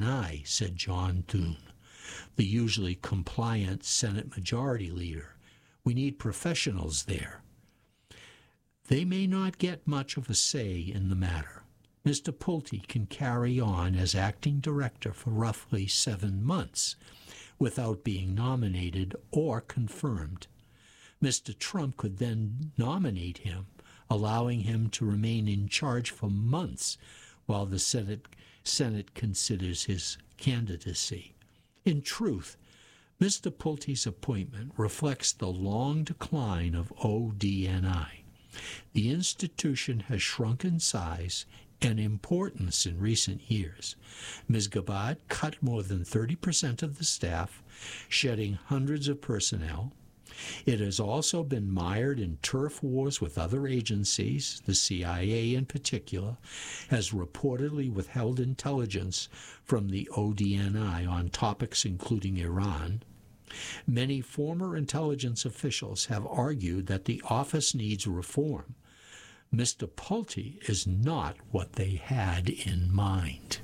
ODNI, said John Thune, the usually compliant Senate Majority Leader. We need professionals there. They may not get much of a say in the matter. Mr. Pulte can carry on as acting director for roughly 7 months without being nominated or confirmed. Mr. Trump could then nominate him, allowing him to remain in charge for months while the Senate considers his candidacy. In truth, Mr. Pulte's appointment reflects the long decline of ODNI. The institution has shrunk in size and importance in recent years. Ms. Gabbard cut more than 30% of the staff, shedding hundreds of personnel. It has also been mired in turf wars with other agencies. The CIA in particular has reportedly withheld intelligence from the ODNI on topics including Iran. Many former intelligence officials have argued that the office needs reform. Mr. Pulte is not what they had in mind.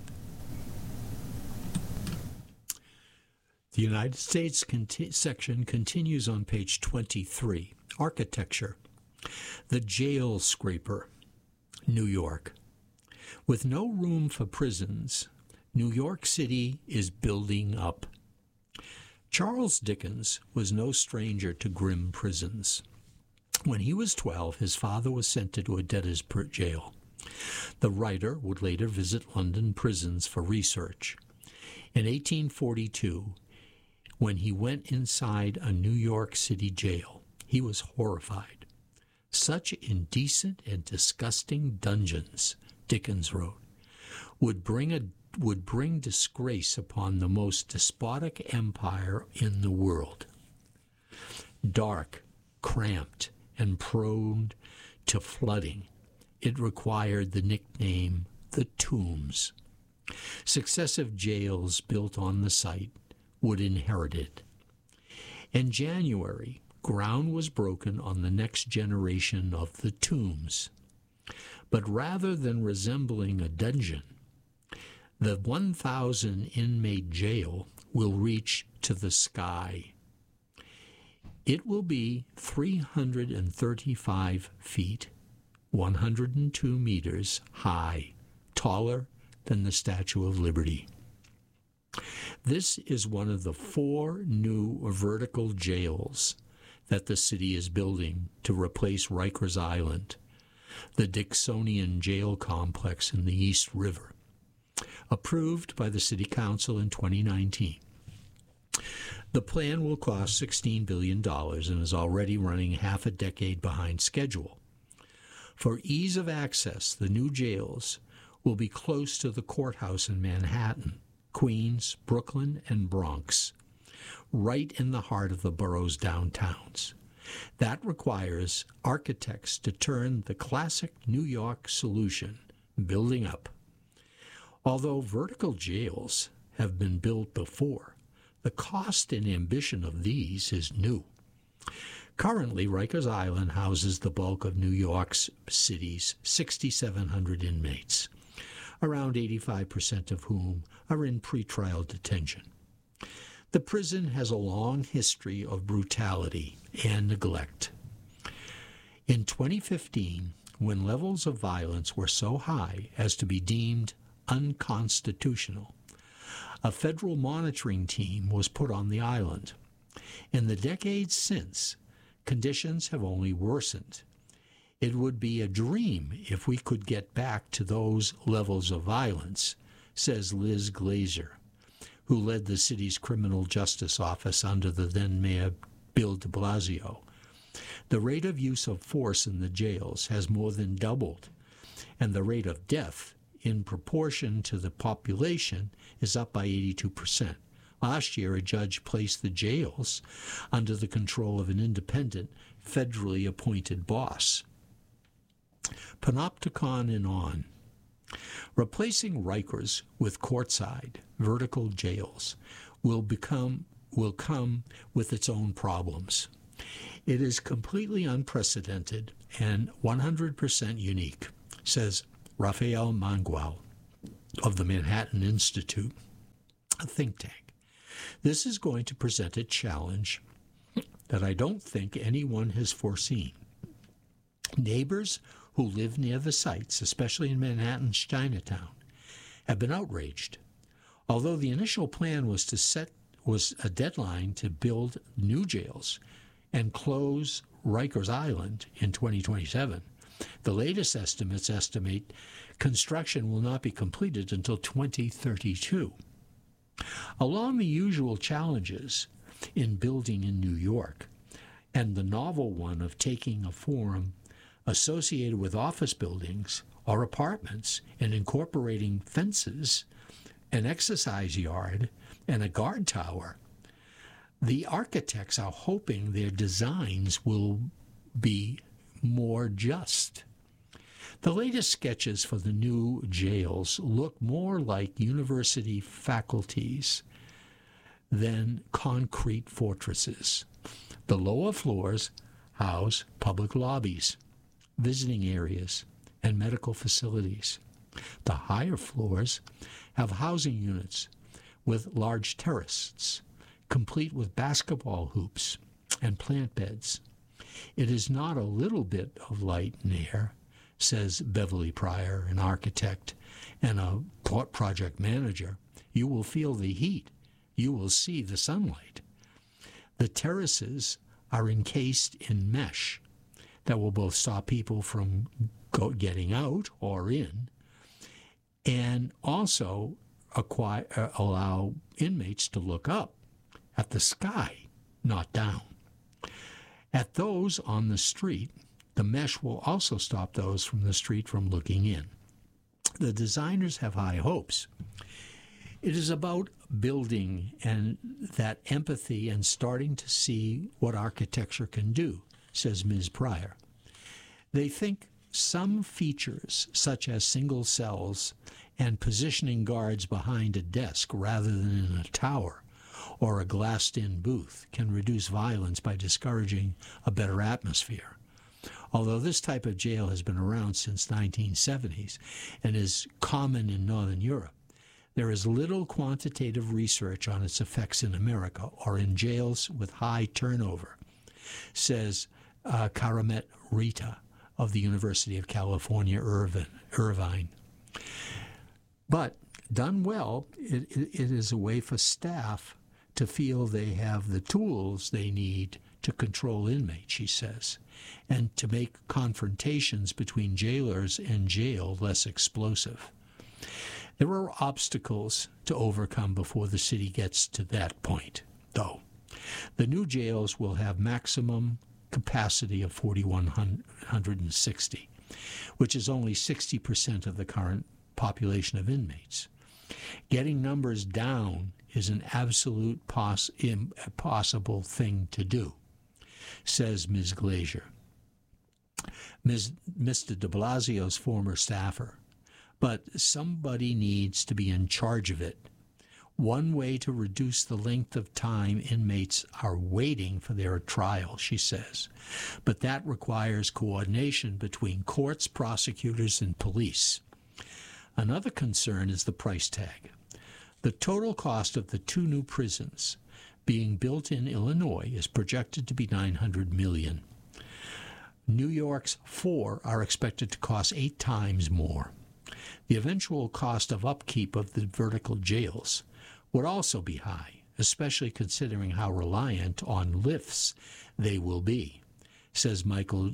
The United States section continues on page 23. Architecture. The Jail Scraper, New York. With no room for prisons, New York City is building up. Charles Dickens was no stranger to grim prisons. When he was 12, his father was sent to a debtor's jail. The writer would later visit London prisons for research. In 1842, when he went inside a New York City jail, he was horrified. Such indecent and disgusting dungeons, Dickens wrote, would bring disgrace upon the most despotic empire in the world. Dark, cramped, and prone to flooding, it required the nickname the Tombs. Successive jails built on the site would inherit it. In January, ground was broken on the next generation of the Tombs. But rather than resembling a dungeon, the 1,000-inmate jail will reach to the sky. It will be 335 feet, 102 meters high, taller than the Statue of Liberty. This is one of the 4 new vertical jails that the city is building to replace Rikers Island, the Dixonian jail complex in the East River, approved by the City Council in 2019. The plan will cost $16 billion and is already running half a decade behind schedule. For ease of access, the new jails will be close to the courthouse in Manhattan, Queens, Brooklyn, and Bronx, right in the heart of the borough's downtowns. That requires architects to turn the classic New York solution, building up. Although vertical jails have been built before, the cost and ambition of these is new. Currently, Rikers Island houses the bulk of New York City's 6,700 inmates, around 85% of whom are in pretrial detention. The prison has a long history of brutality and neglect. In 2015, when levels of violence were so high as to be deemed unconstitutional, a federal monitoring team was put on the island. In the decades since, conditions have only worsened. It would be a dream if we could get back to those levels of violence, says Liz Glazer, who led the city's criminal justice office under the then-mayor Bill de Blasio. The rate of use of force in the jails has more than doubled, and the rate of death in proportion to the population is up by 82%. Last year, a judge placed the jails under the control of an independent, federally appointed boss. Panopticon and on. Replacing Rikers with courtside, vertical jails will come with its own problems. It is completely unprecedented and 100% unique, says Rafael Mangual of the Manhattan Institute. a think tank. This is going to present a challenge that I don't think anyone has foreseen. Neighbors who live near the sites, especially in Manhattan's Chinatown, have been outraged. Although the initial plan was a deadline to build new jails and close Rikers Island in 2027, the latest estimates estimate construction will not be completed until 2032. Along the usual challenges in building in New York, and the novel one of taking a form associated with office buildings or apartments and incorporating fences, an exercise yard, and a guard tower, the architects are hoping their designs will be more just. The latest sketches for the new jails look more like university faculties than concrete fortresses. The lower floors house public lobbies, visiting areas, and medical facilities. The higher floors have housing units with large terraces, complete with basketball hoops and plant beds. It is not a little bit of light and air, says Beverly Pryor, an architect and a project manager. You will feel the heat. You will see the sunlight. The terraces are encased in mesh that will both stop people from getting out or in, and also allow inmates to look up at the sky, not down. At those on the street, the mesh will also stop those from the street from looking in. The designers have high hopes. It is about building and that empathy and starting to see what architecture can do, says Ms. Pryor. They think some features, such as single cells and positioning guards behind a desk rather than in a tower or a glassed-in booth, can reduce violence by discouraging a better atmosphere. Although this type of jail has been around since the 1970s and is common in Northern Europe, there is little quantitative research on its effects in America or in jails with high turnover, says Karamet Rita of the University of California, Irvine. But done well, it is a way for staff to feel they have the tools they need to control inmates, she says, and to make confrontations between jailers and jail less explosive. There are obstacles to overcome before the city gets to that point, though. The new jails will have maximum capacity of 4,160, which is only 60% of the current population of inmates. Getting numbers down is an absolute impossible thing to do, says Ms. Glazer, Mr. de Blasio's former staffer. But somebody needs to be in charge of it. One way to reduce the length of time inmates are waiting for their trial, she says. But that requires coordination between courts, prosecutors, and police. Another concern is the price tag. The total cost of the 2 new prisons being built in Illinois is projected to be $900 million. New York's 4 are expected to cost 8 times more. The eventual cost of upkeep of the vertical jails would also be high, especially considering how reliant on lifts they will be, says Michael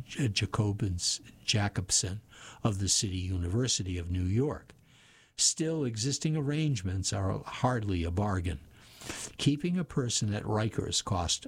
Jacobson of the City University of New York. Still, existing arrangements are hardly a bargain. Keeping a person at Rikers costs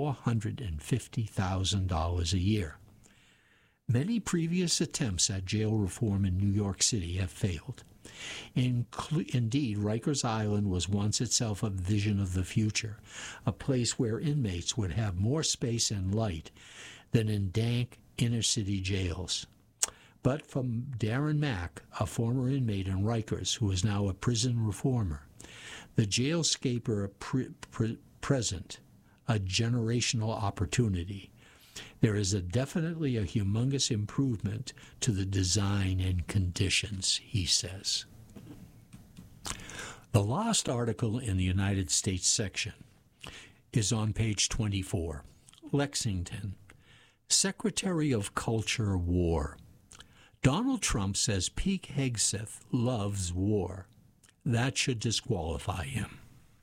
$450,000 a year. Many previous attempts at jail reform in New York City have failed. Indeed, Rikers Island was once itself a vision of the future, a place where inmates would have more space and light than in dank inner-city jails. But from Darren Mack, a former inmate in Rikers who is now a prison reformer, the jailscape present a generational opportunity. There is definitely a humongous improvement to the design and conditions, he says. The last article in the United States section is on page 24. Lexington, Secretary of Culture, War. Donald Trump says Pete Hegseth loves war. That should disqualify him.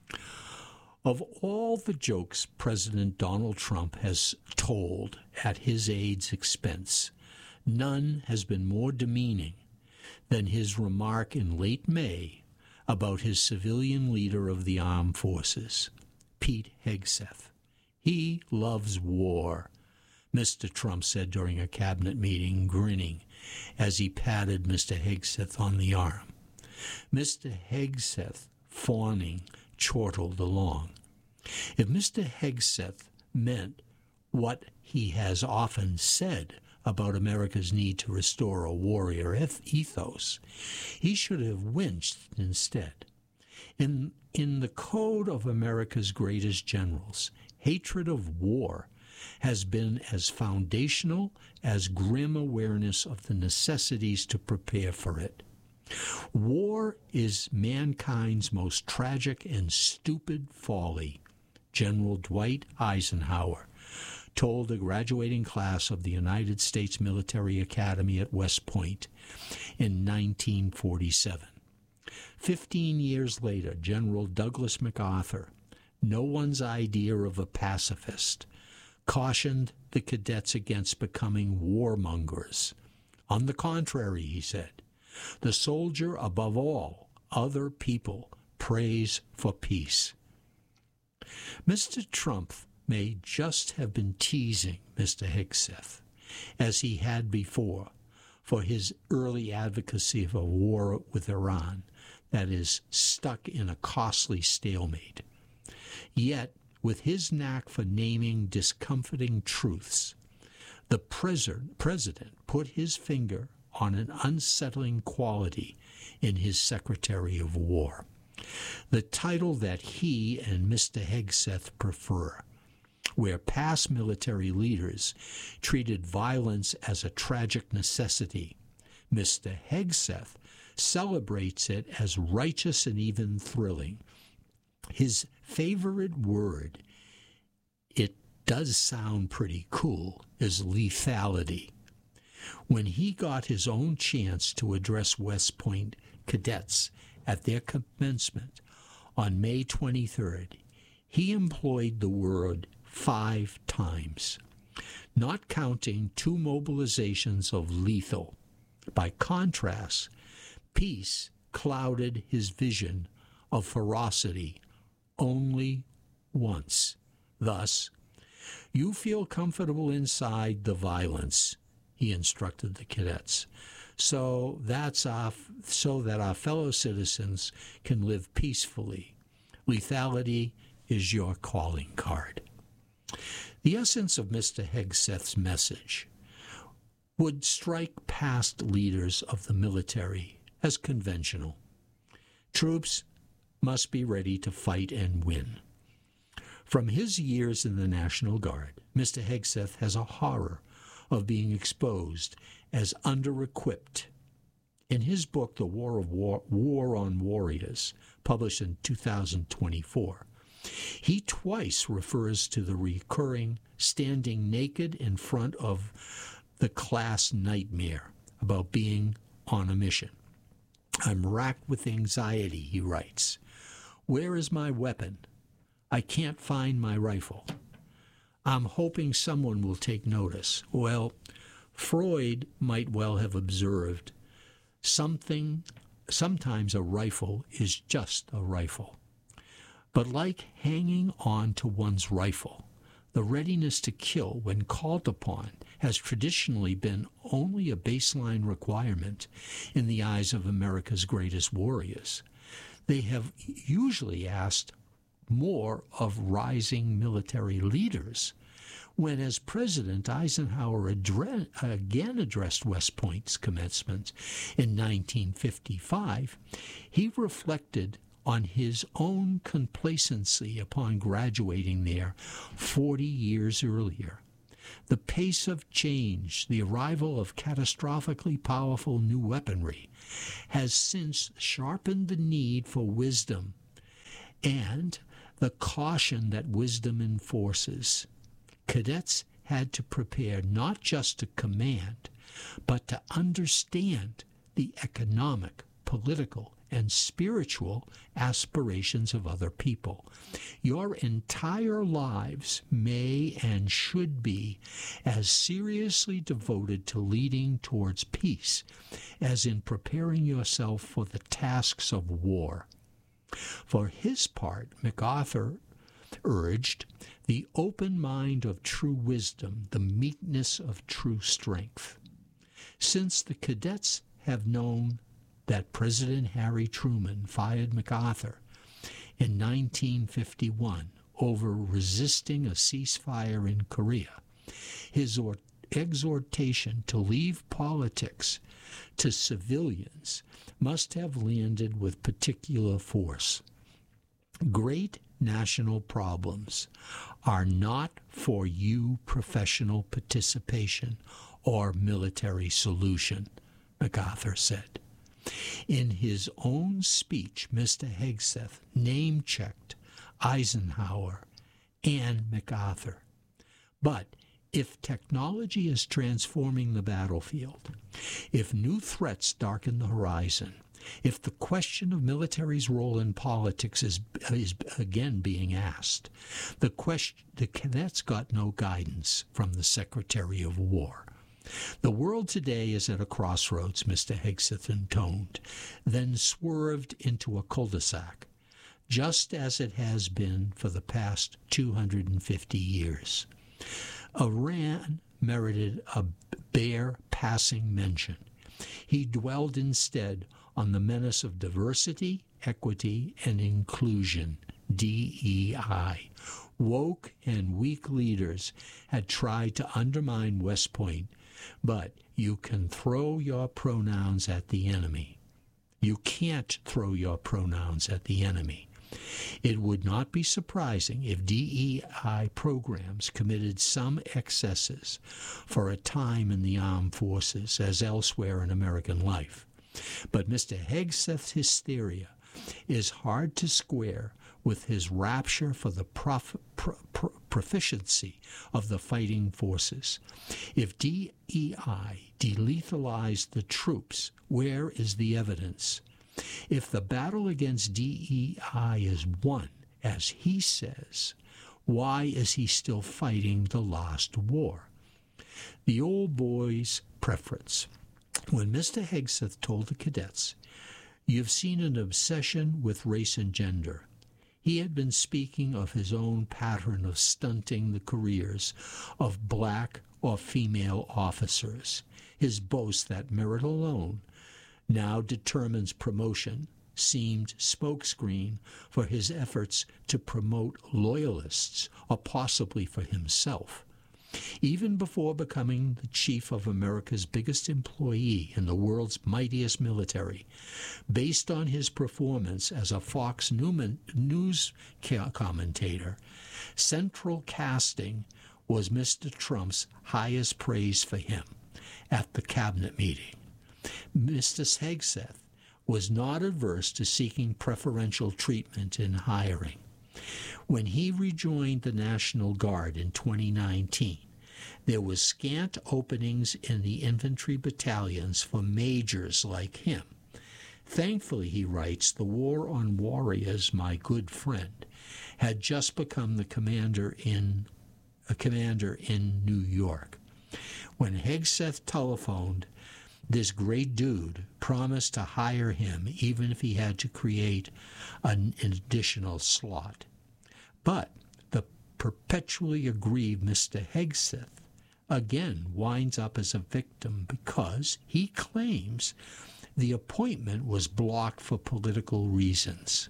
Of all the jokes President Donald Trump has told at his aide's expense, none has been more demeaning than his remark in late May about his civilian leader of the armed forces, Pete Hegseth. He loves war, Mr. Trump said during a cabinet meeting, grinning as he patted Mr. Hegseth on the arm. Mr. Hegseth, fawning, chortled along. If Mr. Hegseth meant what he has often said about America's need to restore a warrior ethos, he should have winced instead. In the code of America's greatest generals, hatred of war has been as foundational as grim awareness of the necessities to prepare for it. War is mankind's most tragic and stupid folly, General Dwight Eisenhower told the graduating class of the United States Military Academy at West Point in 1947. 15 years later, General Douglas MacArthur, no one's idea of a pacifist, cautioned the cadets against becoming warmongers. On the contrary, he said, the soldier above all other people prays for peace. Mr. Trump may just have been teasing Mr. Hegseth, as he had before, for his early advocacy of a war with Iran that is stuck in a costly stalemate. Yet, with his knack for naming discomforting truths, the president put his finger on an unsettling quality in his Secretary of War, the title that he and Mr. Hegseth prefer, where past military leaders treated violence as a tragic necessity. Mr. Hegseth celebrates it as righteous and even thrilling. His favorite word, it does sound pretty cool, is lethality. When he got his own chance to address West Point cadets at their commencement on May 23rd, he employed the word 5 times, not counting 2 mobilizations of lethal. By contrast, peace clouded his vision of ferocity only once. Thus, you feel comfortable inside the violence, he instructed the cadets, so that our fellow citizens can live peacefully. Lethality is your calling card. The essence of Mr. Hegseth's message would strike past leaders of the military as conventional. Troops must be ready to fight and win. From his years in the National Guard, Mr. Hegseth has a horror of being exposed as under-equipped. In his book, The War on Warriors, published in 2024, he twice refers to the recurring standing naked in front of the class nightmare about being on a mission. I'm racked with anxiety, he writes. Where is my weapon? I can't find my rifle. I'm hoping someone will take notice. Well, Freud might well have observed sometimes a rifle is just a rifle. But like hanging on to one's rifle, the readiness to kill when called upon has traditionally been only a baseline requirement in the eyes of America's greatest warriors. They have usually asked more of rising military leaders, when, as President Eisenhower again addressed West Point's commencement in 1955, he reflected on his own complacency upon graduating there 40 years earlier. The pace of change, the arrival of catastrophically powerful new weaponry, has since sharpened the need for wisdom and the caution that wisdom enforces. Cadets had to prepare not just to command, but to understand the economic, political, and spiritual aspirations of other people. Your entire lives may and should be as seriously devoted to leading towards peace as in preparing yourself for the tasks of war. For his part, MacArthur urged the open mind of true wisdom, the meekness of true strength. Since the cadets have known that President Harry Truman fired MacArthur in 1951 over resisting a ceasefire in Korea, his exhortation to leave politics to civilians must have landed with particular force. Great national problems are not for you professional participation or military solution, MacArthur said. In his own speech, Mr. Hegseth name-checked Eisenhower and MacArthur. But if technology is transforming the battlefield, if new threats darken the horizon, if the question of military's role in politics is again being asked, the cadets got no guidance from the Secretary of War. The world today is at a crossroads, Mr. Hegseth intoned, then swerved into a cul-de-sac, just as it has been for the past 250 years. Iran merited a bare passing mention. He dwelled instead on the menace of diversity, equity, and inclusion, DEI. Woke and weak leaders had tried to undermine West Point, but you can throw your pronouns at the enemy. You can't throw your pronouns at the enemy. It would not be surprising if DEI programs committed some excesses for a time in the armed forces, as elsewhere in American life. But Mr. Hegseth's hysteria is hard to square with his rapture for the proficiency of the fighting forces. If DEI delethalized the troops, where is the evidence? If the battle against DEI is won, as he says, why is he still fighting the last war? The old boy's preference. When Mr. Hegseth told the cadets, "You've seen an obsession with race and gender," he had been speaking of his own pattern of stunting the careers of black or female officers. His boast that merit alone now determines promotion seemed smokescreen for his efforts to promote loyalists, or possibly for himself. Even before becoming the chief of America's biggest employee in the world's mightiest military, based on his performance as a Fox News commentator, central casting was Mr. Trump's highest praise for him at the cabinet meeting. Mr. Hegseth was not averse to seeking preferential treatment in hiring. When he rejoined the National Guard in 2019, there was scant openings in the infantry battalions for majors like him. Thankfully, he writes, the war on warriors, my good friend, had just become a commander in New York. When Hegseth telephoned, this great dude promised to hire him even if he had to create an additional slot. But the perpetually aggrieved Mr. Hegseth again winds up as a victim because he claims the appointment was blocked for political reasons.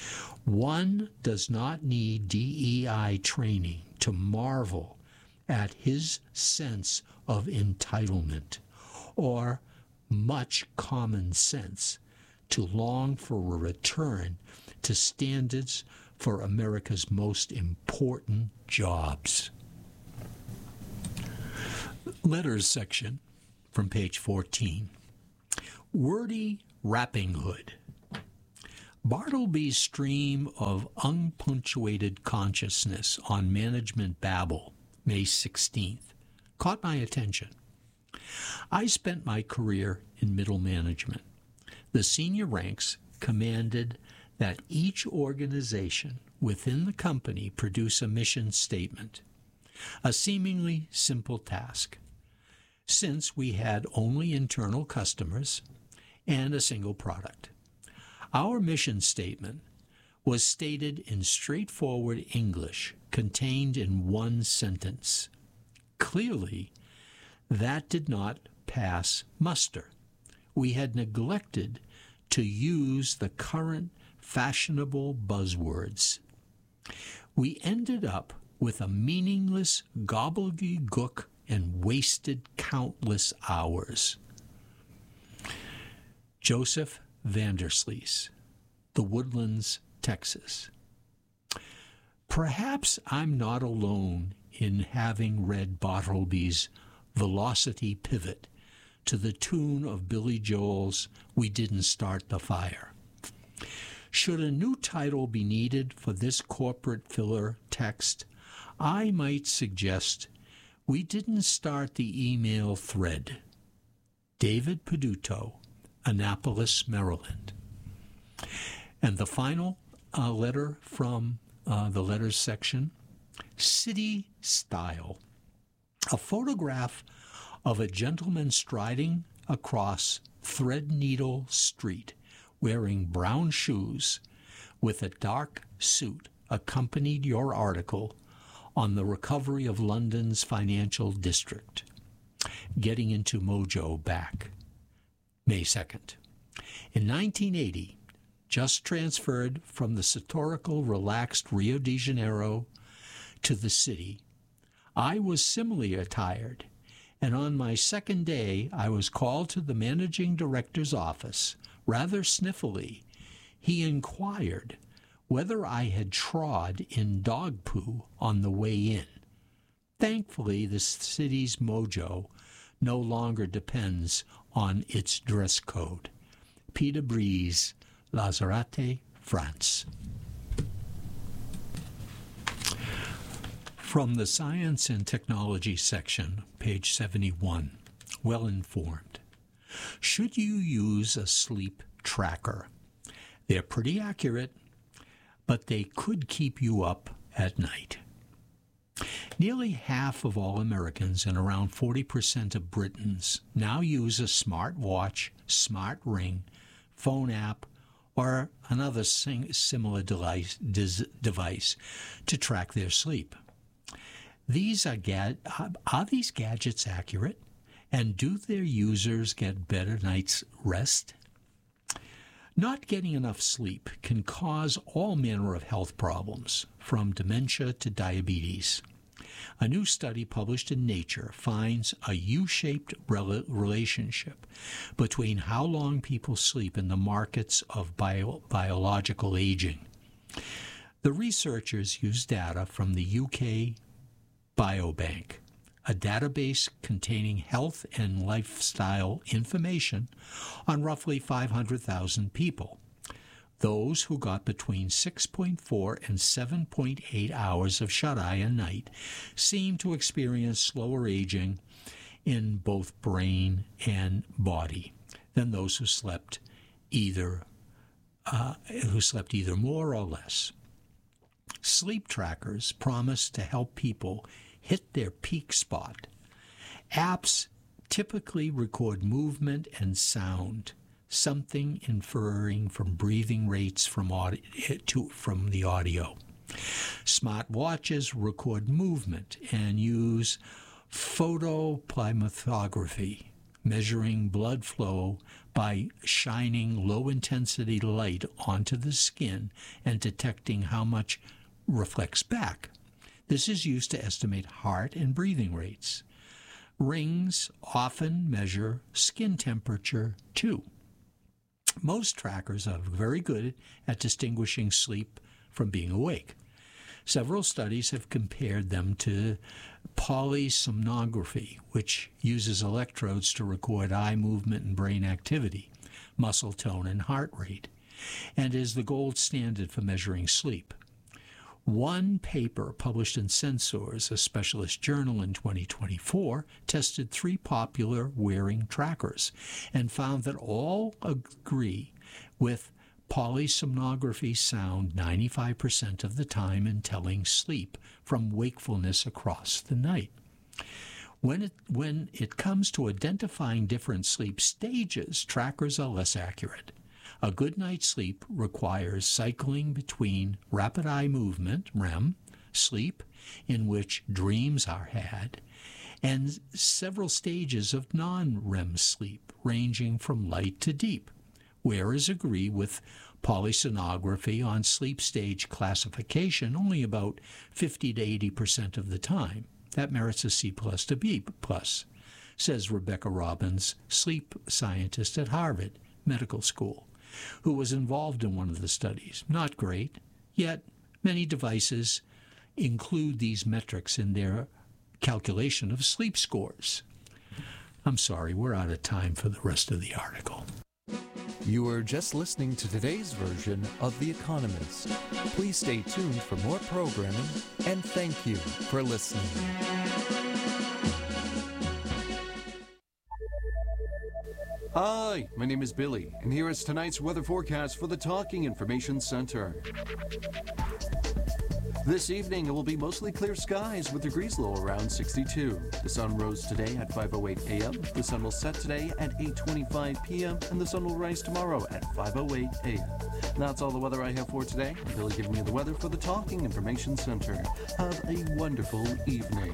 One does not need DEI training to marvel at his sense of entitlement, or much common sense to long for a return to standards for America's most important jobs. Letters section from page 14. Wordy wrapping hood. Bartleby's stream of unpunctuated consciousness on Management Babble, May 16th, caught my attention. I spent my career in middle management. The senior ranks commanded that each organization within the company produce a mission statement, a seemingly simple task, since we had only internal customers and a single product. Our mission statement was stated in straightforward English, contained in one sentence. Clearly, that did not pass muster. We had neglected to use the current fashionable buzzwords. We ended up with a meaningless gobbledygook and wasted countless hours. Joseph Vanderslice, The Woodlands, Texas. Perhaps I'm not alone in having read Bartleby's Velocity Pivot to the tune of Billy Joel's We Didn't Start the Fire. Should a new title be needed for this corporate filler text, I might suggest We Didn't Start the Email Thread. David Peduto, Annapolis, Maryland. And the final letter from the letters section, City Style. A photograph of a gentleman striding across Threadneedle Street wearing brown shoes with a dark suit accompanied your article on the recovery of London's financial district. Getting into Mojo back. May 2nd. In 1980, just transferred from the satorical, relaxed Rio de Janeiro to the city, I was similarly attired, and on my second day I was called to the managing director's office. Rather sniffily, he inquired whether I had trod in dog poo on the way in. Thankfully, the city's mojo no longer depends on its dress code. Peter Brise, Lazarate, France. From the Science and Technology section, page 71, well informed. Should you use a sleep tracker? They're pretty accurate, but they could keep you up at night. Nearly half of all Americans and around 40% of Britons now use a smart watch, smart ring, phone app, or another similar device to track their sleep. Are these gadgets accurate? And do their users get better night's rest? Not getting enough sleep can cause all manner of health problems, from dementia to diabetes. A new study published in Nature finds a U-shaped relationship between how long people sleep and the markers of biological aging. The researchers used data from the UK Biobank, a database containing health and lifestyle information on roughly 500,000 people. Those who got between 6.4 and 7.8 hours of shut-eye a night seemed to experience slower aging in both brain and body than those who slept either more or less. Sleep trackers promise to help people hit their peak spot. Apps typically record movement and sound, something inferring from breathing rates from the audio. Smart watches record movement and use photoplethysmography, measuring blood flow by shining low-intensity light onto the skin and detecting how much reflects back. This is used to estimate heart and breathing rates. Rings often measure skin temperature, too. Most trackers are very good at distinguishing sleep from being awake. Several studies have compared them to polysomnography, which uses electrodes to record eye movement and brain activity, muscle tone, and heart rate, and is the gold standard for measuring sleep. One paper published in Sensors, a specialist journal in 2024, tested 3 popular wearing trackers and found that all agree with polysomnography sound 95% of the time in telling sleep from wakefulness across the night. When it comes to identifying different sleep stages, trackers are less accurate. A good night's sleep requires cycling between rapid eye movement, REM, sleep, in which dreams are had, and several stages of non-REM sleep, ranging from light to deep. Wearers agree with polysomnography on sleep stage classification only about 50 to 80% of the time. That merits a C+ to B+, says Rebecca Robbins, sleep scientist at Harvard Medical School, who was involved in one of the studies. Not great, yet many devices include these metrics in their calculation of sleep scores. I'm sorry, we're out of time for the rest of the article. You were just listening to today's version of The Economist. Please stay tuned for more programming, and thank you for listening. Hi, my name is Billy, and here is tonight's weather forecast for the Talking Information Center. This evening, it will be mostly clear skies with degrees low around 62. The sun rose today at 5:08 a.m. The sun will set today at 8:25 p.m. and the sun will rise tomorrow at 5:08 a.m. That's all the weather I have for today. I'm Billy giving you the weather for the Talking Information Center. Have a wonderful evening.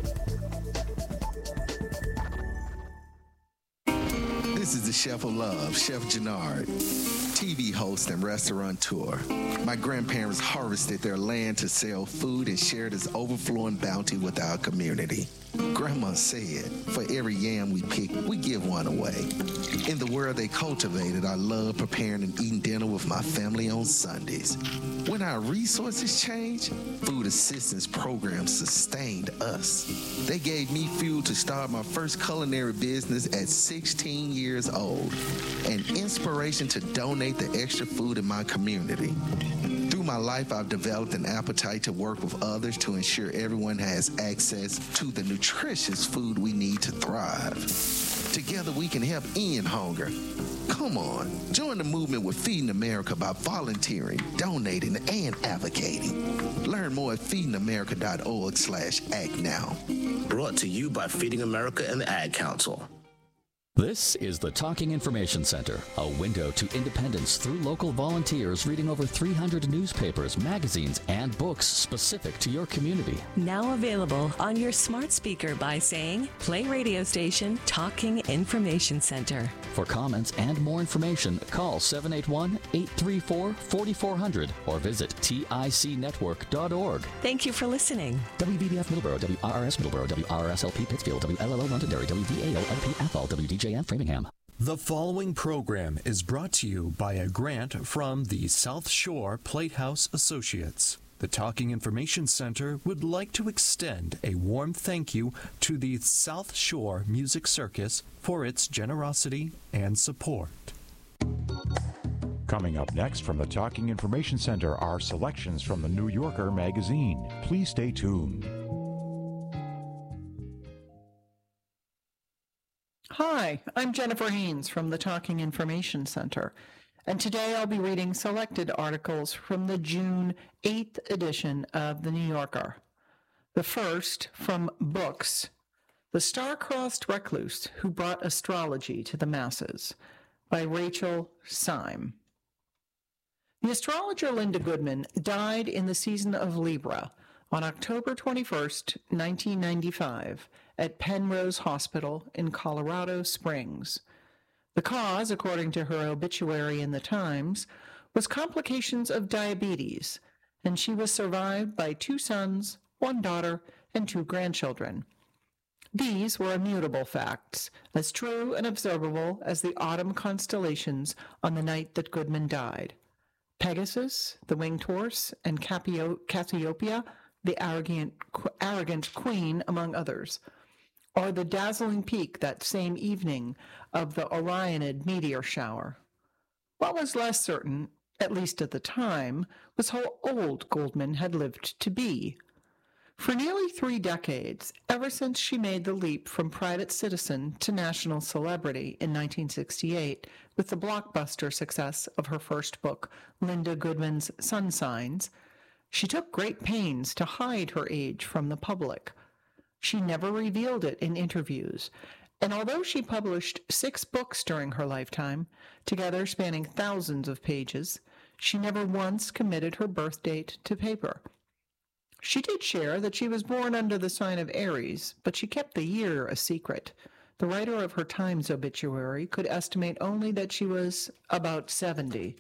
This is the Chef of Love, Chef Jannard, TV host and restaurateur. My grandparents harvested their land to sell food and share this overflowing bounty with our community. Grandma said, for every yam we pick, we give one away. In the world they cultivated, I love preparing and eating dinner with my family on Sundays. When our resources changed, food assistance programs sustained us. They gave me fuel to start my first culinary business at 16 years old, and inspiration to donate the extra food in my community. Through my life, I've developed an appetite to work with others to ensure everyone has access to the nutritious food we need to thrive. Together, we can help end hunger. Come on, join the movement with Feeding America by volunteering, donating, and advocating. Learn more at feedingamerica.org/act now. Brought to you by Feeding America and the Ad Council. This is the Talking Information Center, a window to independence through local volunteers reading over 300 newspapers, magazines, and books specific to your community. Now available on your smart speaker by saying, play radio station Talking Information Center. For comments and more information, call 781-834-4400 or visit ticnetwork.org. Thank you for listening. WBBF Middleborough, WRRS Middleborough, WRSLP Pittsfield, WLLO Londonderry, WVAO LP Athol, WDJM Framingham. The following program is brought to you by a grant from the South Shore Platehouse Associates. The Talking Information Center would like to extend a warm thank you to the South Shore Music Circus for its generosity and support. Coming up next from the Talking Information Center are selections from the New Yorker magazine. Please stay tuned. Hi, I'm Jennifer Haynes from the Talking Information Center, and today I'll be reading selected articles from the June 8th edition of The New Yorker. The first from Books, The Star-Crossed Recluse Who Brought Astrology to the Masses, by Rachel Syme. The astrologer Linda Goodman died in the season of Libra on October 21st, 1995, at Penrose Hospital in Colorado Springs. The cause, according to her obituary in the Times, was complications of diabetes, and she was survived by 2 sons, 1 daughter, and 2 grandchildren. These were immutable facts, as true and observable as the autumn constellations on the night that Goodman died. Pegasus, the winged horse, and Cassiopeia, the arrogant queen, among others, or the dazzling peak that same evening of the Orionid meteor shower. What was less certain, at least at the time, was how old Goldman had lived to be. For nearly 3 decades, ever since she made the leap from private citizen to national celebrity in 1968 with the blockbuster success of her first book, Linda Goodman's Sun Signs, she took great pains to hide her age from the public. She never revealed it in interviews, and although she published 6 books during her lifetime, together spanning thousands of pages, she never once committed her birth date to paper. She did share that she was born under the sign of Aries, but she kept the year a secret. The writer of her Times obituary could estimate only that she was about 70.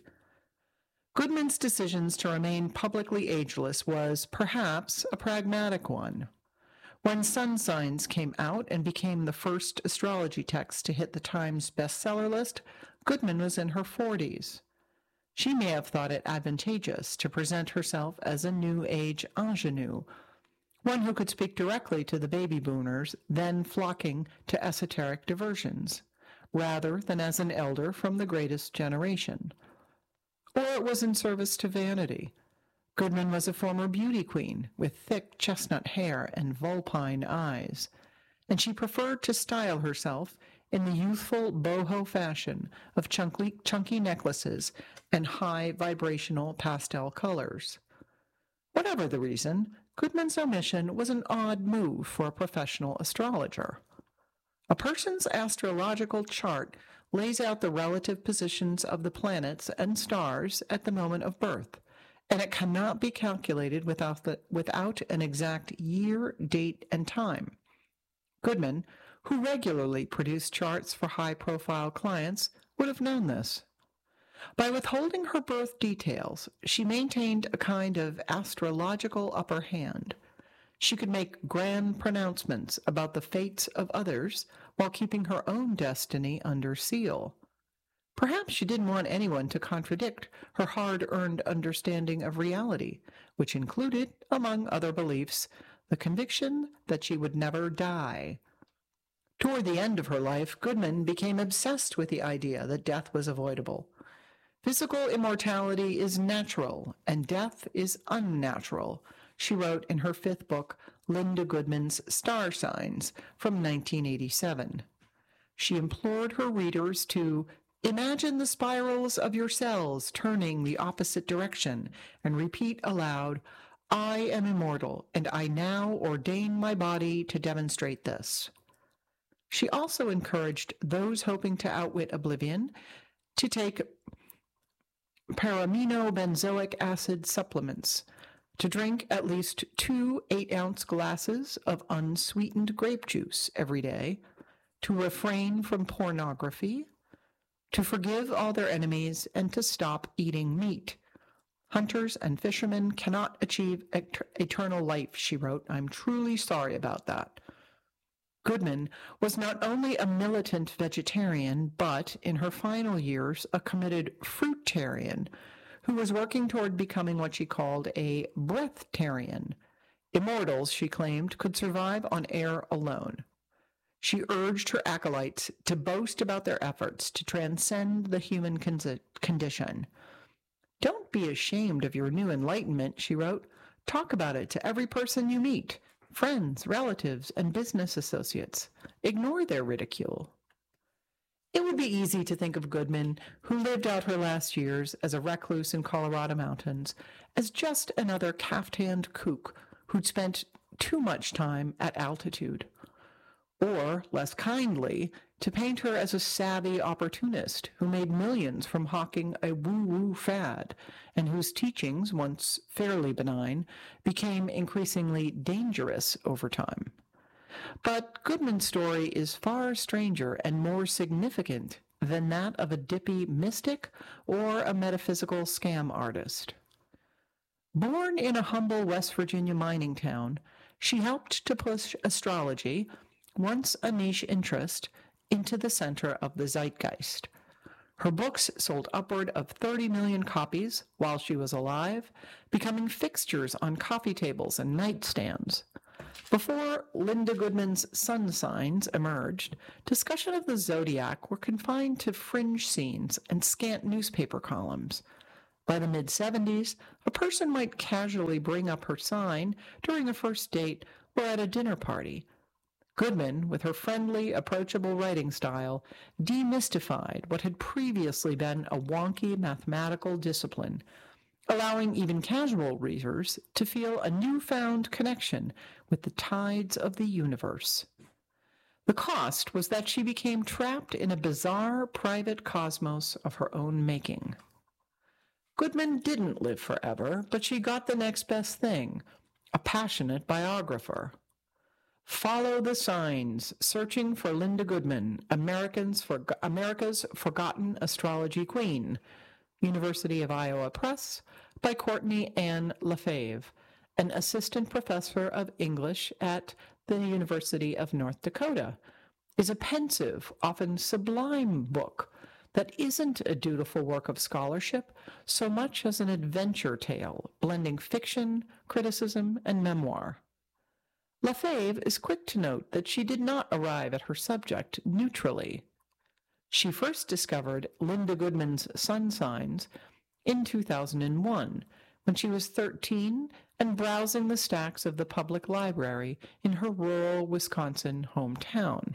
Goodman's decisions to remain publicly ageless was, perhaps, a pragmatic one. When Sun Signs came out and became the first astrology text to hit the Times bestseller list, Goodman was in her 40s. She may have thought it advantageous to present herself as a New Age ingenue, one who could speak directly to the baby boomers then flocking to esoteric diversions, rather than as an elder from the greatest generation. Or it was in service to vanity. Goodman was a former beauty queen with thick chestnut hair and vulpine eyes, and she preferred to style herself in the youthful boho fashion of chunky necklaces and high vibrational pastel colors. Whatever the reason, Goodman's omission was an odd move for a professional astrologer. A person's astrological chart lays out the relative positions of the planets and stars at the moment of birth, and it cannot be calculated without an exact year, date, and time. Goodman, who regularly produced charts for high-profile clients, would have known this. By withholding her birth details, she maintained a kind of astrological upper hand. She could make grand pronouncements about the fates of others while keeping her own destiny under seal. Perhaps she didn't want anyone to contradict her hard-earned understanding of reality, which included, among other beliefs, the conviction that she would never die. Toward the end of her life, Goodman became obsessed with the idea that death was avoidable. Physical immortality is natural, and death is unnatural, she wrote in her 5th book, Linda Goodman's Star Signs, from 1987. She implored her readers to imagine the spirals of your cells turning the opposite direction and repeat aloud, I am immortal, and I now ordain my body to demonstrate this. She also encouraged those hoping to outwit oblivion to take paraminobenzoic acid supplements, to drink at least 2 8-ounce glasses of unsweetened grape juice every day, to refrain from pornography, to forgive all their enemies, and to stop eating meat. Hunters and fishermen cannot achieve eternal life, she wrote. I'm truly sorry about that. Goodman was not only a militant vegetarian, but, in her final years, a committed fruitarian who was working toward becoming what she called a breatharian. Immortals, she claimed, could survive on air alone. She urged her acolytes to boast about their efforts to transcend the human condition. Don't be ashamed of your new enlightenment, she wrote. Talk about it to every person you meet. Friends, relatives, and business associates. Ignore their ridicule. It would be easy to think of Goodman, who lived out her last years as a recluse in Colorado mountains, as just another caftaned kook who'd spent too much time at altitude. Or, less kindly, to paint her as a savvy opportunist who made millions from hawking a woo-woo fad, and whose teachings, once fairly benign, became increasingly dangerous over time. But Goodman's story is far stranger and more significant than that of a dippy mystic or a metaphysical scam artist. Born in a humble West Virginia mining town, she helped to push astrology, once a niche interest, into the center of the zeitgeist. Her books sold upward of 30 million copies while she was alive, becoming fixtures on coffee tables and nightstands. Before Linda Goodman's sun signs emerged, discussion of the zodiac were confined to fringe scenes and scant newspaper columns. By the mid-70s, a person might casually bring up her sign during a first date or at a dinner party. Goodman, with her friendly, approachable writing style, demystified what had previously been a wonky mathematical discipline, allowing even casual readers to feel a newfound connection with the tides of the universe. The cost was that she became trapped in a bizarre private cosmos of her own making. Goodman didn't live forever, but she got the next best thing, a passionate biographer. Follow the Signs, Searching for Linda Goodman, America's Forgotten Astrology Queen, University of Iowa Press, by Courtney Ann Lefebvre, an assistant professor of English at the University of North Dakota, is a pensive, often sublime book that isn't a dutiful work of scholarship so much as an adventure tale, blending fiction, criticism, and memoir. Lefebvre is quick to note that she did not arrive at her subject neutrally. She first discovered Linda Goodman's sun signs in 2001, when she was 13 and browsing the stacks of the public library in her rural Wisconsin hometown.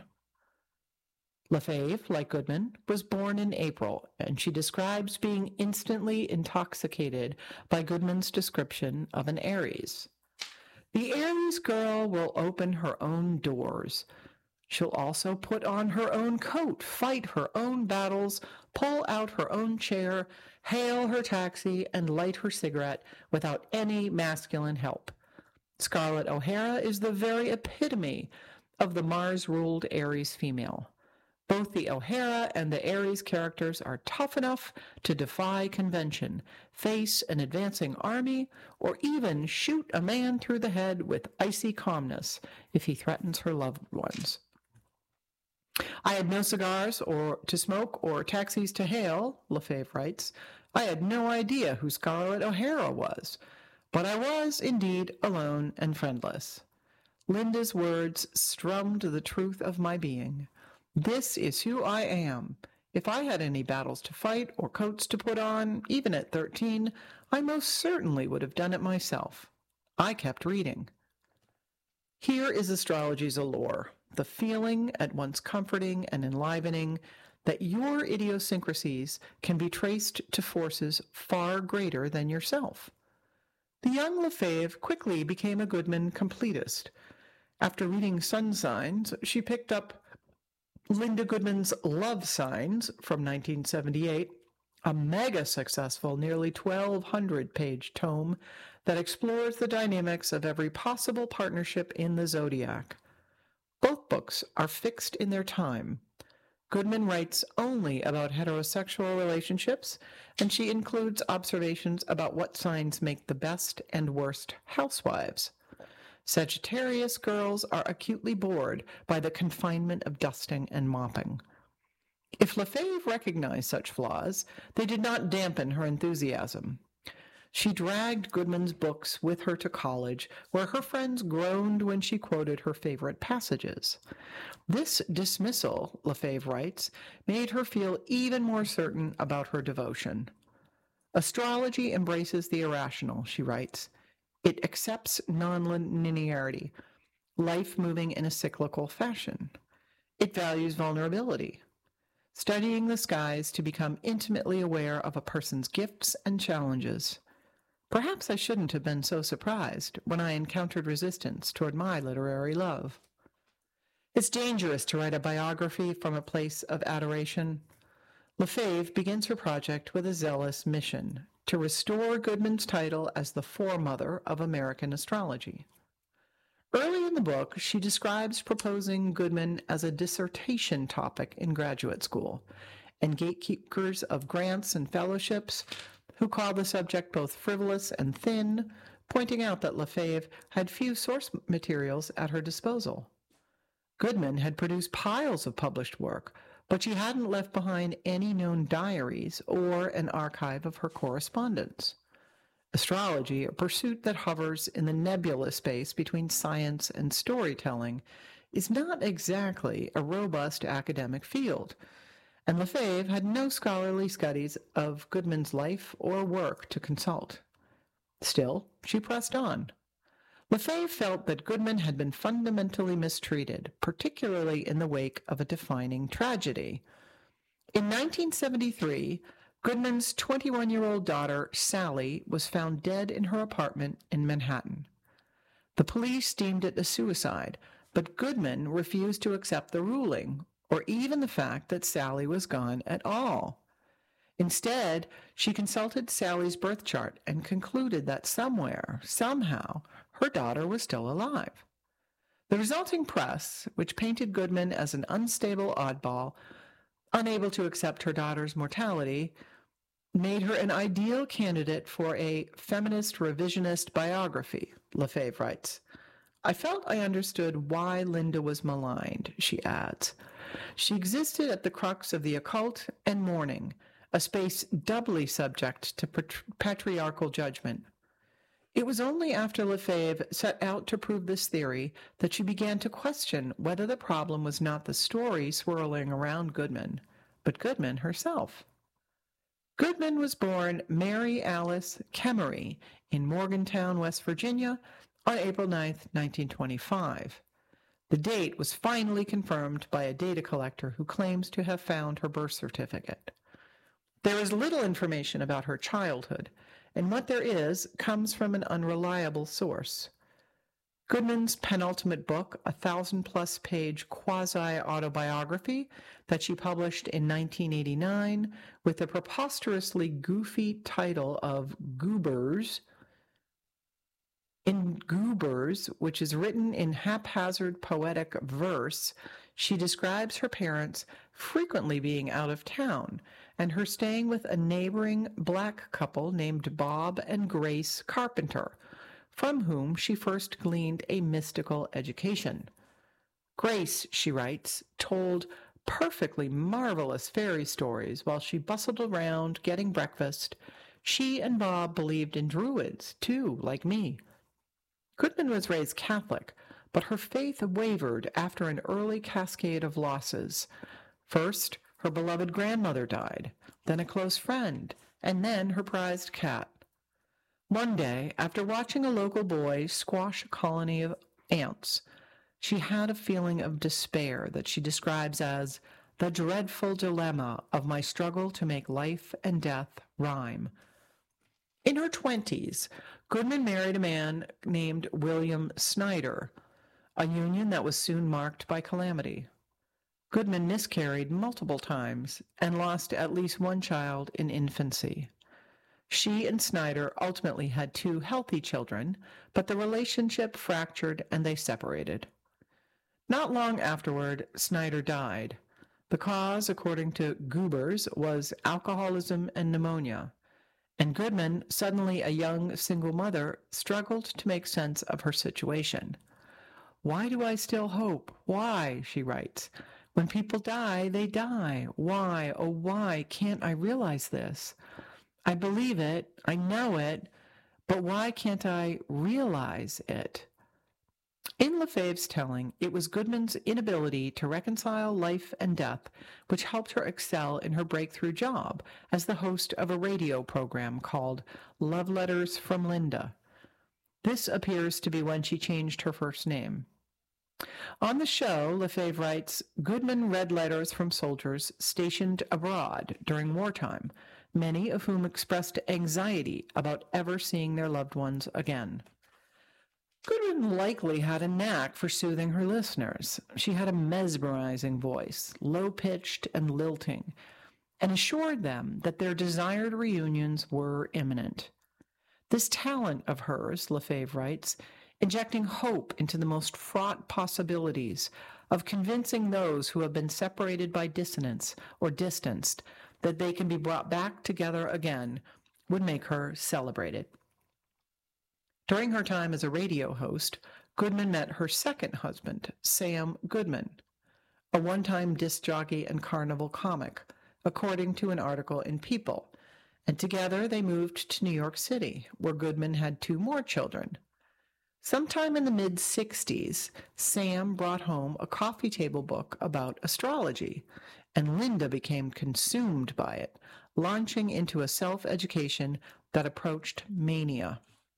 Lefebvre, like Goodman, was born in April, and she describes being instantly intoxicated by Goodman's description of an Aries. The Aries girl will open her own doors. She'll also put on her own coat, fight her own battles, pull out her own chair, hail her taxi, and light her cigarette without any masculine help. Scarlett O'Hara is the very epitome of the Mars-ruled Aries female. Both the O'Hara and the Aries characters are tough enough to defy convention, face an advancing army, or even shoot a man through the head with icy calmness if he threatens her loved ones. I had no cigars to smoke or taxis to hail, Lefebvre writes. I had no idea who Scarlett O'Hara was, but I was indeed alone and friendless. Linda's words strummed the truth of my being. This is who I am. If I had any battles to fight or coats to put on, even at 13, I most certainly would have done it myself. I kept reading. Here is astrology's allure, the feeling, at once comforting and enlivening, that your idiosyncrasies can be traced to forces far greater than yourself. The young Lefebvre quickly became a Goodman completist. After reading Sun Signs, she picked up Linda Goodman's Love Signs from 1978, a mega-successful, nearly 1,200-page tome that explores the dynamics of every possible partnership in the zodiac. Both books are fixed in their time. Goodman writes only about heterosexual relationships, and she includes observations about what signs make the best and worst housewives. Sagittarius girls are acutely bored by the confinement of dusting and mopping. If Lefebvre recognized such flaws, they did not dampen her enthusiasm. She dragged Goodman's books with her to college, where her friends groaned when she quoted her favorite passages. This dismissal, Lefebvre writes, made her feel even more certain about her devotion. Astrology embraces the irrational, she writes. It accepts nonlinearity, life moving in a cyclical fashion. It values vulnerability, studying the skies to become intimately aware of a person's gifts and challenges. Perhaps I shouldn't have been so surprised when I encountered resistance toward my literary love. It's dangerous to write a biography from a place of adoration. Lefebvre begins her project with a zealous mission: to restore Goodman's title as the foremother of American astrology. Early in the book, she describes proposing Goodman as a dissertation topic in graduate school, and gatekeepers of grants and fellowships who call the subject both frivolous and thin, pointing out that Lefebvre had few source materials at her disposal. Goodman had produced piles of published work, but she hadn't left behind any known diaries or an archive of her correspondence. Astrology, a pursuit that hovers in the nebula space between science and storytelling, is not exactly a robust academic field, and Lefebvre had no scholarly studies of Goodman's life or work to consult. Still, she pressed on. Lefebvre felt that Goodman had been fundamentally mistreated, particularly in the wake of a defining tragedy. In 1973, Goodman's 21-year-old daughter, Sally, was found dead in her apartment in Manhattan. The police deemed it a suicide, but Goodman refused to accept the ruling, or even the fact that Sally was gone at all. Instead, she consulted Sally's birth chart and concluded that somewhere, somehow, her daughter was still alive. The resulting press, which painted Goodman as an unstable oddball, unable to accept her daughter's mortality, made her an ideal candidate for a feminist revisionist biography, Lefebvre writes. I felt I understood why Linda was maligned, she adds. She existed at the crux of the occult and mourning, a space doubly subject to patriarchal judgment. It was only after Lefebvre set out to prove this theory that she began to question whether the problem was not the story swirling around Goodman, but Goodman herself. Goodman was born Mary Alice Kemery in Morgantown, West Virginia, on April 9, 1925. The date was finally confirmed by a data collector who claims to have found her birth certificate. There is little information about her childhood, and what there is comes from an unreliable source. Goodman's penultimate book, a 1,000-plus page quasi-autobiography that she published in 1989 with the preposterously goofy title of Goobers. In Goobers, which is written in haphazard poetic verse, she describes her parents frequently being out of town and her staying with a neighboring black couple named Bob and Grace Carpenter, from whom she first gleaned a mystical education. Grace, she writes, told perfectly marvelous fairy stories while she bustled around getting breakfast. She and Bob believed in druids, too, like me. Goodman was raised Catholic, but her faith wavered after an early cascade of losses. First, her beloved grandmother died, then a close friend, and then her prized cat. One day, after watching a local boy squash a colony of ants, she had a feeling of despair that she describes as the dreadful dilemma of my struggle to make life and death rhyme. In her 20s, Goodman married a man named William Snyder, a union that was soon marked by calamity. Goodman miscarried multiple times and lost at least one child in infancy. She and Snyder ultimately had 2 healthy children, but the relationship fractured and they separated. Not long afterward, Snyder died. The cause, according to Goobers, was alcoholism and pneumonia. And Goodman, suddenly a young single mother, struggled to make sense of her situation. Why do I still hope? Why, she writes. When people die, they die. Why, oh why can't I realize this? I believe it, I know it, but why can't I realize it? In Lefebvre's telling, it was Goodman's inability to reconcile life and death which helped her excel in her breakthrough job as the host of a radio program called Love Letters from Linda. This appears to be when she changed her first name. On the show, Lefebvre writes, Goodman read letters from soldiers stationed abroad during wartime, many of whom expressed anxiety about ever seeing their loved ones again. Goodman likely had a knack for soothing her listeners. She had a mesmerizing voice, low-pitched and lilting, and assured them that their desired reunions were imminent. This talent of hers, Lefebvre writes, injecting hope into the most fraught possibilities of convincing those who have been separated by dissonance or distanced that they can be brought back together again, would make her celebrated. During her time as a radio host, Goodman met her second husband, Sam Goodman. a one-time disc jockey and carnival comic, according to an article in People, and together they moved to New York City, where Goodman had 2 more children. Sometime in the mid-60s, Sam brought home a coffee table book about astrology, and Linda became consumed by it, launching into a self-education that approached mania.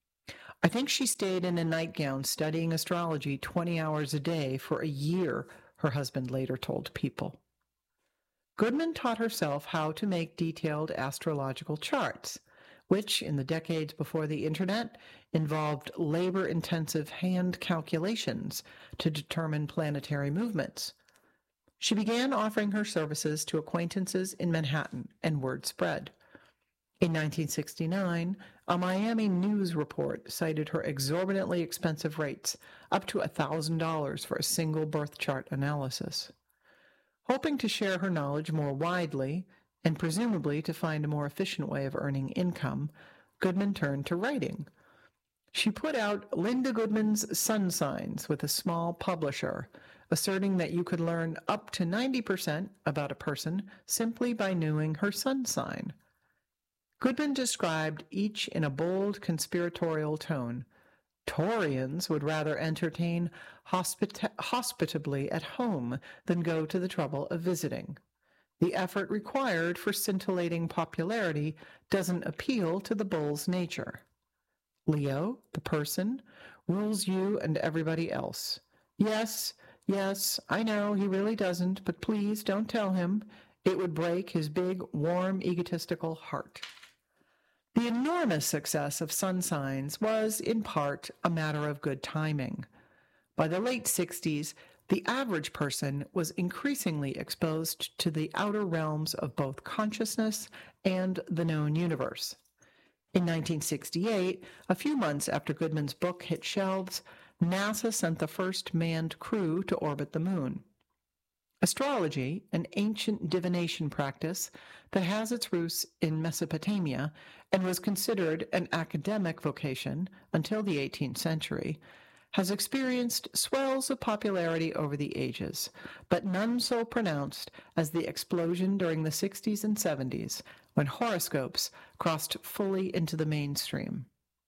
I think she stayed in a nightgown studying astrology 20 hours a day for a year, her husband later told People. Goodman taught herself how to make detailed astrological charts, which, in the decades before the internet, involved labor-intensive hand calculations to determine planetary movements. She began offering her services to acquaintances in Manhattan, and word spread. In 1969, a Miami news report cited her exorbitantly expensive rates, up to $1,000 for a single birth chart analysis. Hoping to share her knowledge more widely, and presumably to find a more efficient way of earning income, Goodman turned to writing. She put out Linda Goodman's Sun Signs with a small publisher, asserting that you could learn up to 90% about a person simply by knowing her sun sign. Goodman described each in a bold conspiratorial tone. Taurians would rather entertain hospitably at home than go to the trouble of visiting. The effort required for scintillating popularity doesn't appeal to the bull's nature. Leo, the person, rules you and everybody else. Yes, I know he really doesn't, but please don't tell him. It would break his big, warm, egotistical heart. The enormous success of Sun Signs was, in part, a matter of good timing. By the late 60s, the average person was increasingly exposed to the outer realms of both consciousness and the known universe. In 1968, a few months after Goodman's book hit shelves, NASA sent the first manned crew to orbit the moon. Astrology, an ancient divination practice that has its roots in Mesopotamia and was considered an academic vocation until the 18th century, has experienced swells of popularity over the ages, but none so pronounced as the explosion during the 60s and 70s, when horoscopes crossed fully into the mainstream.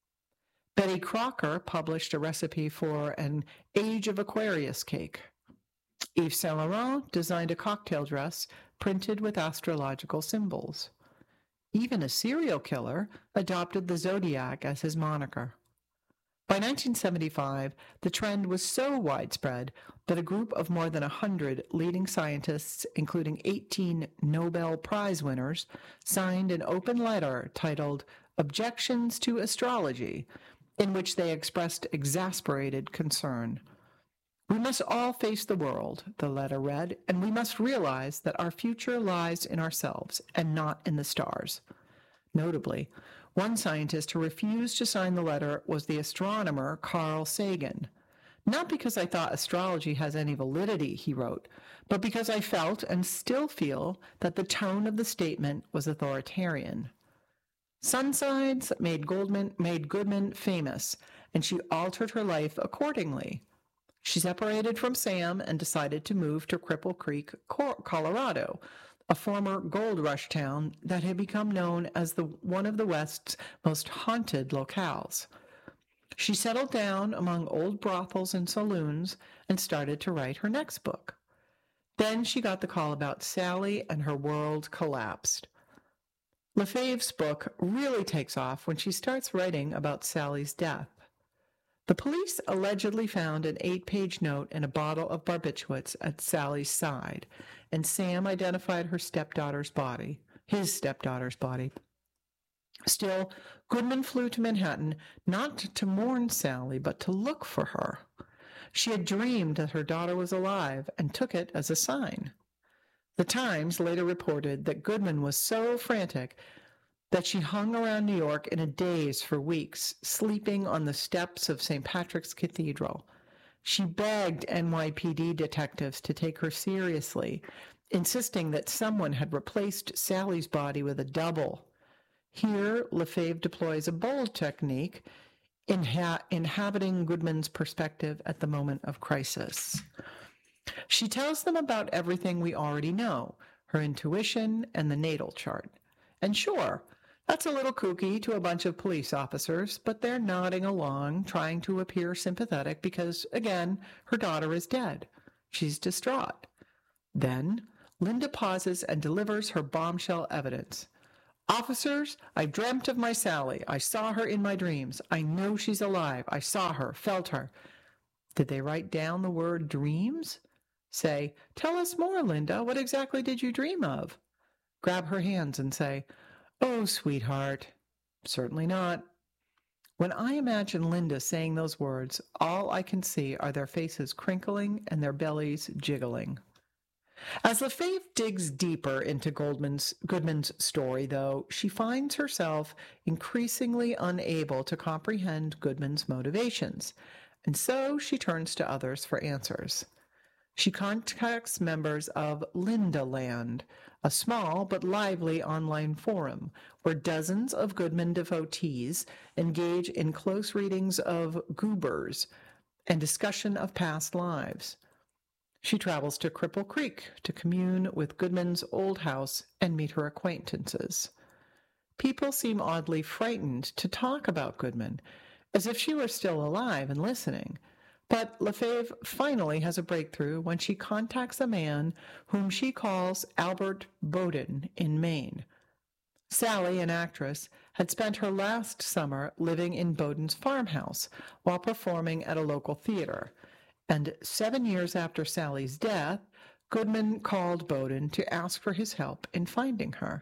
Betty Crocker published a recipe for an Age of Aquarius cake. Yves Saint Laurent designed a cocktail dress printed with astrological symbols. Even a serial killer adopted the zodiac as his moniker. By 1975, the trend was so widespread that a group of more than 100 leading scientists, including 18 Nobel Prize winners, signed an open letter titled Objections to Astrology, in which they expressed exasperated concern. We must all face the world, the letter read, and we must realize that our future lies in ourselves and not in the stars. Notably, one scientist who refused to sign the letter was the astronomer Carl Sagan. Not because I thought astrology has any validity, he wrote, but because I felt and still feel that the tone of the statement was authoritarian. Sun Signs made Goodman famous, and she altered her life accordingly. She separated from Sam and decided to move to Cripple Creek, Colorado, a former gold rush town that had become known as one of the West's most haunted locales. She settled down among old brothels and saloons and started to write her next book. Then she got the call about Sally, and her world collapsed. Lefebvre's book really takes off when she starts writing about Sally's death. The police allegedly found an 8-page note in a bottle of barbiturates at Sally's side, and Sam identified his stepdaughter's body. Still, Goodman flew to Manhattan not to mourn Sally, but to look for her. She had dreamed that her daughter was alive and took it as a sign. The Times later reported that Goodman was so frantic that she hung around New York in a daze for weeks, sleeping on the steps of St. Patrick's Cathedral. She begged NYPD detectives to take her seriously, insisting that someone had replaced Sally's body with a double. Here, Lefebvre deploys a bold technique, inhabiting Goodman's perspective at the moment of crisis. She tells them about everything we already know, her intuition and the natal chart. And sure, that's a little kooky to a bunch of police officers, but they're nodding along, trying to appear sympathetic because, again, her daughter is dead. She's distraught. Then, Linda pauses and delivers her bombshell evidence. Officers, I dreamt of my Sally. I saw her in my dreams. I know she's alive. I saw her, felt her. Did they write down the word dreams? Say, tell us more, Linda. What exactly did you dream of? Grab her hands and say, oh, sweetheart. Certainly not. When I imagine Linda saying those words, all I can see are their faces crinkling and their bellies jiggling. As Lefebvre digs deeper into Goodman's story, though, she finds herself increasingly unable to comprehend Goodman's motivations, and so she turns to others for answers. She contacts members of Linda Land, a small but lively online forum where dozens of Goodman devotees engage in close readings of Goobers and discussion of past lives. She travels to Cripple Creek to commune with Goodman's old house and meet her acquaintances. People seem oddly frightened to talk about Goodman, as if she were still alive and listening. But Lefebvre finally has a breakthrough when she contacts a man whom she calls Albert Bowden in Maine. Sally, an actress, had spent her last summer living in Bowden's farmhouse while performing at a local theater. And 7 years after Sally's death, Goodman called Bowden to ask for his help in finding her.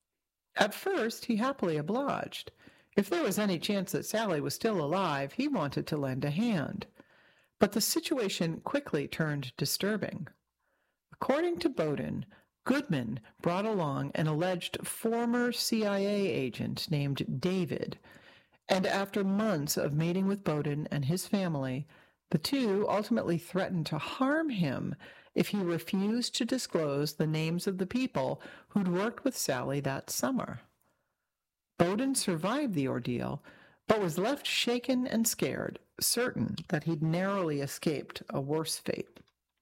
At first, he happily obliged. If there was any chance that Sally was still alive, he wanted to lend a hand. But the situation quickly turned disturbing. According to Bowden, Goodman brought along an alleged former CIA agent named David, and after months of meeting with Bowden and his family, the two ultimately threatened to harm him if he refused to disclose the names of the people who'd worked with Sally that summer. Bowden survived the ordeal, but was left shaken and scared, certain that he'd narrowly escaped a worse fate.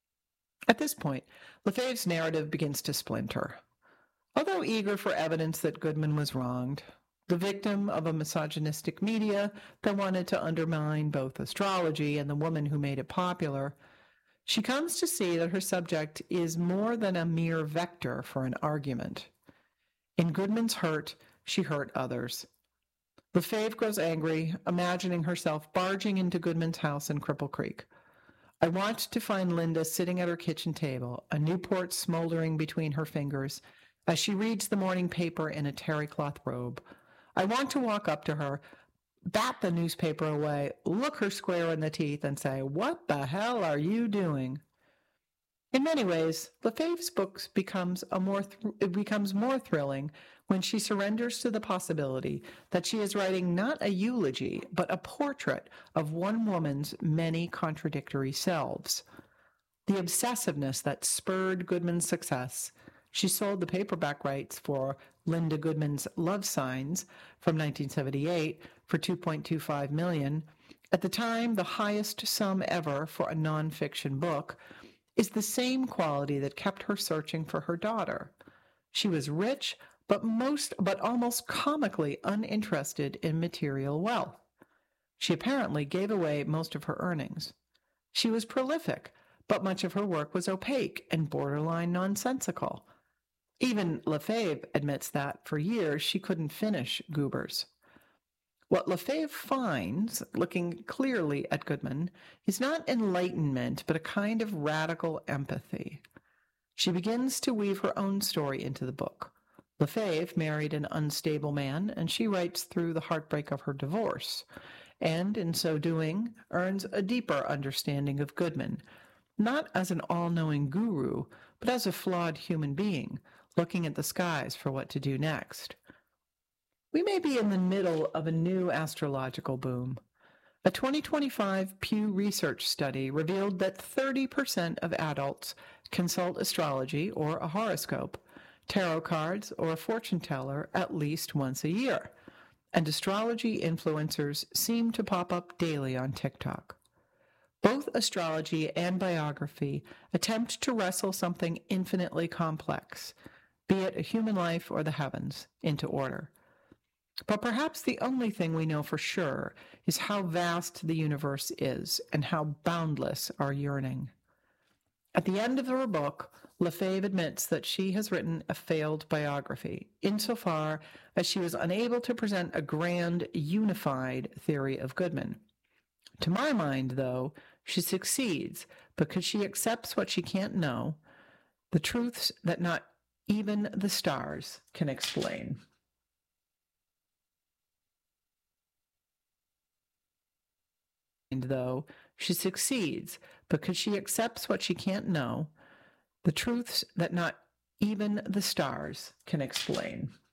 At this point, Lefebvre's narrative begins to splinter. Although eager for evidence that Goodman was wronged, the victim of a misogynistic media that wanted to undermine both astrology and the woman who made it popular, she comes to see that her subject is more than a mere vector for an argument. In Goodman's hurt, she hurt others. Lefebvre grows angry, imagining herself barging into Goodman's house in Cripple Creek. I want to find Linda sitting at her kitchen table, a Newport smoldering between her fingers, as she reads the morning paper in a terry cloth robe. I want to walk up to her, bat the newspaper away, look her square in the teeth, and say, "What the hell are you doing?" In many ways, Lefebvre's book becomes more thrilling when she surrenders to the possibility that she is writing not a eulogy, but a portrait of one woman's many contradictory selves. The obsessiveness that spurred Goodman's success. She sold the paperback rights for Linda Goodman's Love Signs from 1978 for $2.25 million, at the time the highest sum ever for a nonfiction book, is the same quality that kept her searching for her daughter. She was rich, but almost comically uninterested in material wealth. She apparently gave away most of her earnings. She was prolific, but much of her work was opaque and borderline nonsensical. Even Lefebvre admits that, for years, she couldn't finish Goobers. What Lefebvre finds, looking clearly at Goodman, is not enlightenment, but a kind of radical empathy. She begins to weave her own story into the book. Lefebvre married an unstable man, and she writes through the heartbreak of her divorce, and in so doing, earns a deeper understanding of Goodman, not as an all-knowing guru, but as a flawed human being, looking at the skies for what to do next. We may be in the middle of a new astrological boom. A 2025 Pew Research study revealed that 30% of adults consult astrology or a horoscope, tarot cards, or a fortune teller at least once a year, and astrology influencers seem to pop up daily on TikTok. Both astrology and biography attempt to wrestle something infinitely complex, be it a human life or the heavens, into order. But perhaps the only thing we know for sure is how vast the universe is and how boundless our yearning. At the end of her book, Lefebvre admits that she has written a failed biography, insofar as she was unable to present a grand, unified theory of Goodman. To my mind, though, she succeeds because she accepts what she can't know, the truths that not even the stars can explain. Though she succeeds because she accepts what she can't know, the truths that not even the stars can explain.